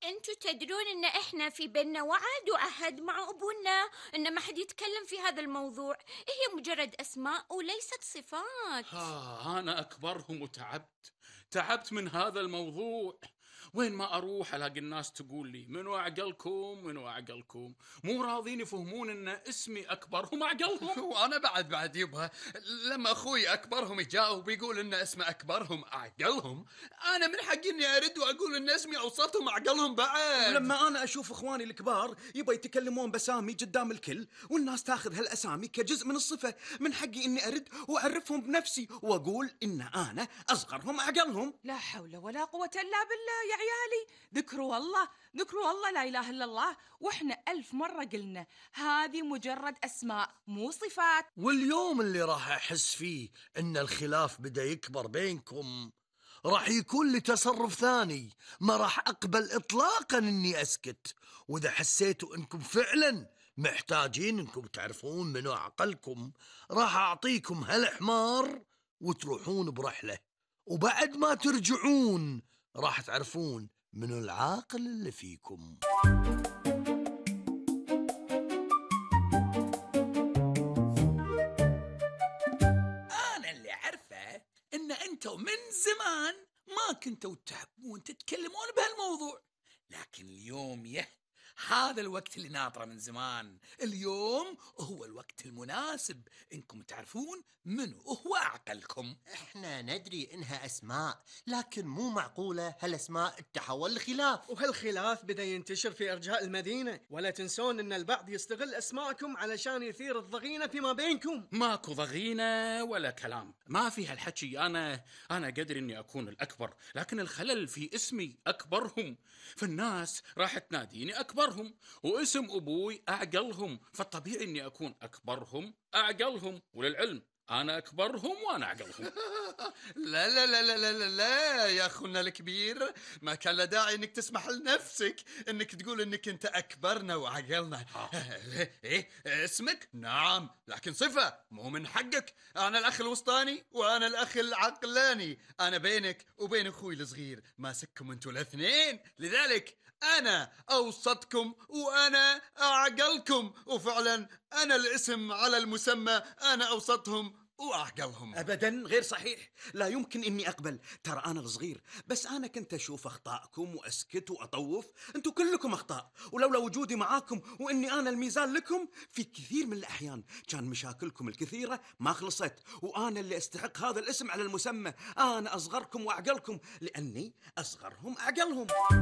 انتوا تدرون ان احنا في بيننا وعد وعهد مع ابونا ان ما حد يتكلم في هذا الموضوع. هي مجرد اسماء وليست صفات. أنا أكبرهم تعبت من هذا الموضوع. وين ما أروح ألاقي الناس تقول لي منو أعقلكم. مو راضين يفهمون إن اسمي أكبرهم أعقلهم. وأنا بعد يبها لما أخوي أكبرهم يجاوب ويقول إن اسمه أكبرهم أعقلهم، أنا من حقي إني أرد وأقول إن اسمي أوسطهم أعقلهم بعد. ولما أنا أشوف إخواني الكبار يبا يتكلمون بسامي قدام الكل والناس تاخذ هالأسامي كجزء من الصفة، من حقي إني أرد وأعرفهم بنفسي وأقول إن أنا أصغرهم أعقلهم. لا حول ولا قوة إلا بالله يا عيالي، ذكروا الله لا إله إلا الله. وإحنا 1000 مرة قلنا هذه مجرد أسماء مو صفات. واليوم اللي راح أحس فيه إن الخلاف بدأ يكبر بينكم راح يكون لي تصرف ثاني، ما راح أقبل إطلاقا إني أسكت. وإذا حسيتوا إنكم فعلا محتاجين إنكم تعرفون منو عقلكم راح أعطيكم هالحمار وتروحون برحلة، وبعد ما ترجعون راح تعرفون منو العاقل اللي فيكم. أنا اللي عارفه إن أنتم من زمان ما كنتوا تحبون تتكلمون بهالموضوع، لكن اليوم هذا الوقت اللي ناطره من زمان. اليوم هو الوقت المناسب إنكم تعرفون منو هو عقلكم. احنا ندري انها اسماء، لكن مو معقولة هالاسماء تتحول لخلاف. وهالخلاف بدأ ينتشر في أرجاء المدينة، ولا تنسون أن البعض يستغل أسماءكم علشان يثير الضغينة فيما بينكم. ماكو ضغينة ولا كلام، ما في هالحكي. أنا قادر إني أكون الأكبر، لكن الخلل في اسمي أكبرهم، فالناس راح تناديني أكبرهم، واسم أبوي أعقلهم، فالطبيعي إني أكون أكبرهم أعقلهم. وللعلم أنا أكبرهم وأنا أعقلهم. لا لا لا لا لا لا يا أخونا الكبير، ما كان له داعي إنك تسمح لنفسك إنك تقول إنك أنت أكبرنا وعقلنا. إيه اسمك؟ نعم، لكن صفة مو من حقك. أنا الأخ الوسطاني وأنا الأخ العقلاني، أنا بينك وبين أخوي الصغير ماسككم أنتوا الاثنين، لذلك أنا أوسطكم وأنا أعقلكم، وفعلا أنا الاسم على المسمى، أنا أوسطهم وأعقلهم. أبدا غير صحيح، لا يمكن إني أقبل. ترى أنا الصغير، بس أنا كنت أشوف أخطائكم وأسكت وأطوف. أنتوا كلكم أخطاء، ولولا وجودي معاكم وإني أنا الميزان لكم في كثير من الأحيان كان مشاكلكم الكثيرة ما خلصت، وأنا اللي أستحق هذا الاسم على المسمى. أنا أصغركم وأعقلكم لأني أصغرهم أعقلهم.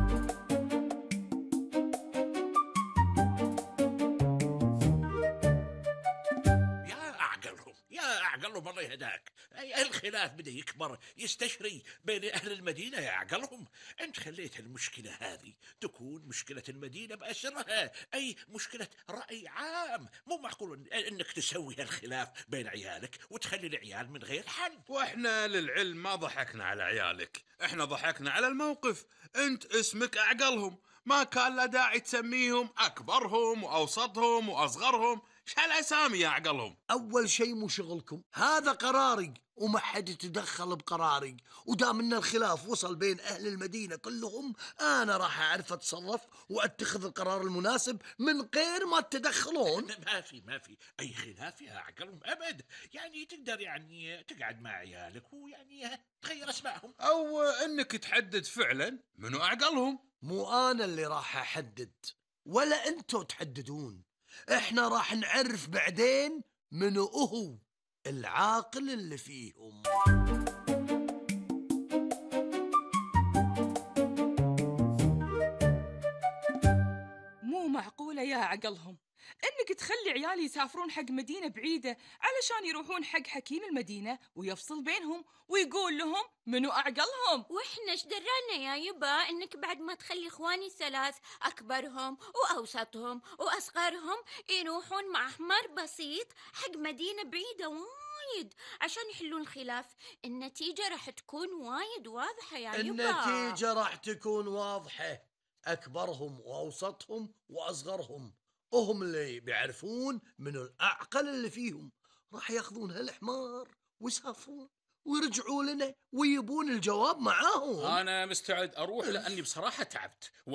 يا أعقلهم الله يهداك. الخلاف بدأ يكبر يستشري بين أهل المدينة يا أعقلهم. أنت خليت المشكلة هذه تكون مشكلة المدينة بأسرها، أي مشكلة رأي عام. مو معقول أنك تسوي هالخلاف بين عيالك وتخلي العيال من غير حل. وإحنا للعلم ما ضحكنا على عيالك، إحنا ضحكنا على الموقف. أنت اسمك أعقلهم، ما كان له داعي تسميهم أكبرهم وأوسطهم وأصغرهم. شهالأسامي يا عقلهم؟ أول شيء مو شغلكم، هذا قراري وما حد يتدخل بقراري. ودام ان الخلاف وصل بين أهل المدينة كلهم، أنا راح أعرف أتصرف وأتخذ القرار المناسب من غير ما تتدخلون. ما في أي خلاف يا عقلهم أبد. يعني تقدر تقعد مع عيالك تغير اسمائهم، أو أنك تحدد فعلا منو أعقلهم. مو أنا اللي راح أحدد ولا أنتوا تحددون، احنا راح نعرف بعدين منو هو العاقل اللي فيهم. مو معقولة يا عقلهم انك تخلي عيالي يسافرون حق مدينة بعيدة علشان يروحون حق حكيم المدينة ويفصل بينهم ويقول لهم منو أعقلهم. واحنا ايش درانا يا يبا انك بعد ما تخلي اخواني الثلاث اكبرهم واوسطهم واصغرهم يروحون مع حمار بسيط حق مدينة بعيدة وايد عشان يحلون الخلاف. النتيجة راح تكون وايد واضحة يا يبا. النتيجة راح تكون واضحة، أكبرهم وأوسطهم وأصغرهم هم اللي بيعرفون من الأعقل اللي فيهم. راح ياخذون هالحمار ويسافرون ويرجعوا لنا ويبون الجواب معاهم. أنا مستعد أروح لأني بصراحة تعبت.